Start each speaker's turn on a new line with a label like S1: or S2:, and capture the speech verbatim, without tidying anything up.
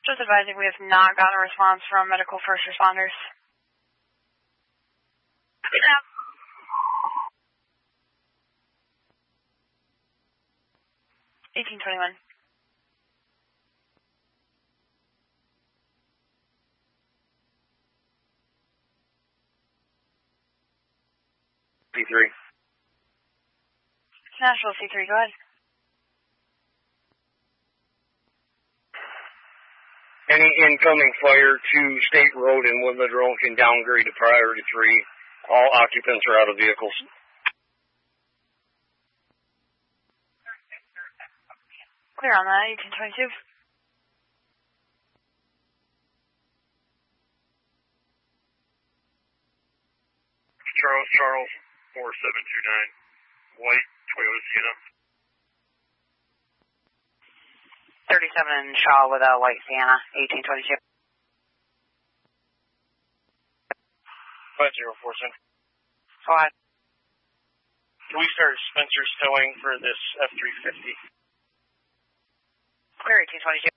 S1: Just advising we have not gotten a response from medical first responders. Yeah. eighteen twenty-one.
S2: C three.
S1: Nashville C three, go ahead.
S2: Any incoming fire to State Road in Woodland Road can downgrade to priority three. All occupants are out of vehicles.
S1: Clear on that, eighteen twenty-two.
S3: Charles, Charles, four seven two nine, white Toyota Sienna.
S4: thirty-seven Shaw with a white Sienna, eighteen twenty-two.
S2: five zero four seven.
S4: Five.
S2: Can we start Spencer's towing for this F three fifty?
S4: Clear eighteen twenty-two.